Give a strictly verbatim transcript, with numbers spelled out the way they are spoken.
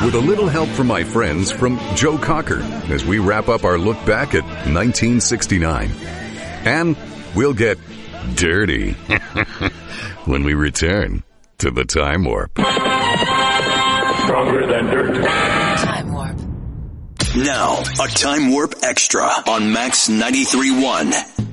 with a little help from my friends from Joe Cocker as we wrap up our look back at nineteen sixty-nine. And we'll get dirty when we return to the Time Warp. Stronger than dirt. Time Warp. Now, a Time Warp Extra on Max ninety-three point one.